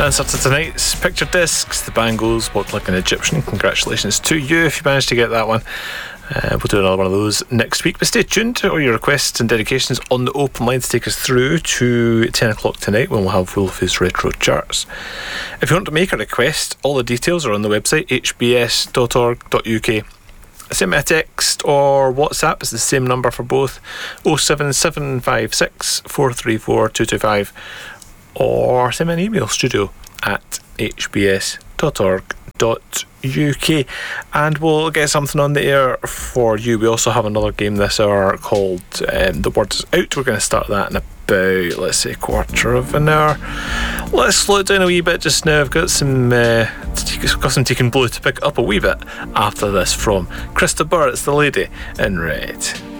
Answer to tonight's picture discs. The Bangles walked like an Egyptian. Congratulations to you if you managed to get that one. We'll do another one of those next week, but stay tuned to all your requests and dedications on the open line to take us through to 10 o'clock tonight when we'll have Wolfie's Retro Charts. If you want to make a request, all the details are on the website hbs.org.uk. Send me a text or WhatsApp. It's the same number for both, 07756 434 225, or send me an email, studio@hbs.org.uk, and we'll get something on the air for you. We also have another game this hour called The Word Is Out. We're going to start that in about, let's say, a quarter of an hour. Let's slow it down a wee bit just now. I've got some Taking Blue to pick up a wee bit after this from Krista Burr. It's The Lady in Red.